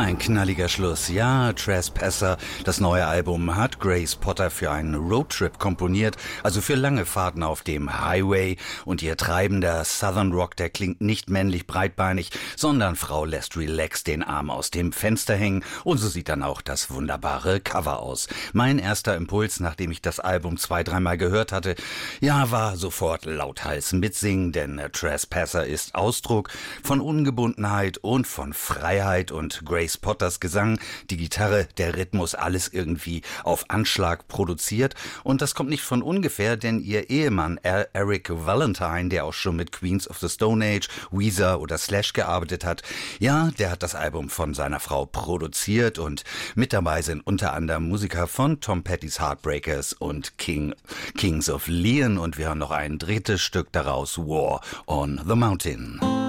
Ein knalliger Schluss. Ja, Trespasser, das neue Album, hat Grace Potter für einen Roadtrip komponiert, also für lange Fahrten auf dem Highway. Und ihr treibender Southern Rock, der klingt nicht männlich breitbeinig, sondern Frau lässt relaxed den Arm aus dem Fenster hängen. Und so sieht dann auch das wunderbare Cover aus. Mein erster Impuls, nachdem ich das Album 2-3 Mal gehört hatte, ja, war sofort lauthals mitsingen, denn Trespasser ist Ausdruck von Ungebundenheit und von Freiheit, und Grace Potters Gesang, die Gitarre, der Rhythmus, alles irgendwie auf Anschlag produziert. Und das kommt nicht von ungefähr, denn ihr Ehemann Eric Valentine, der auch schon mit Queens of the Stone Age, Weezer oder Slash gearbeitet hat, ja, der hat das Album von seiner Frau produziert, und mit dabei sind unter anderem Musiker von Tom Petty's Heartbreakers und Kings of Leon, und wir haben noch ein drittes Stück daraus, War on the Mountain.